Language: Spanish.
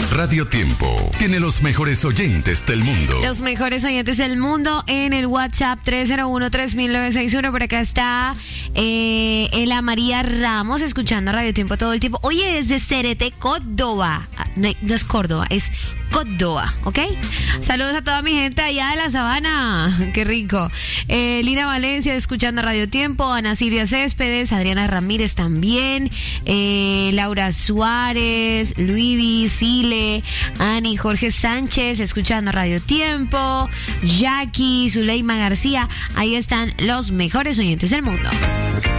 Radio Tiempo tiene los mejores oyentes del mundo. Los mejores oyentes del mundo en el WhatsApp 301-3961. Por acá está Ela María Ramos escuchando Radio Tiempo todo el tiempo. Oye, desde Cerete, Córdoba. No es Córdoba, es Córdoba, ¿ok? Saludos a toda mi gente allá de la Sabana. Qué rico. Lina Valencia escuchando Radio Tiempo. Ana Silvia Céspedes, Adriana Ramírez también. Laura Suárez, Luivi, Sile, Ani, Jorge Sánchez escuchando Radio Tiempo. Jackie, Zuleima García. Ahí están los mejores oyentes del mundo.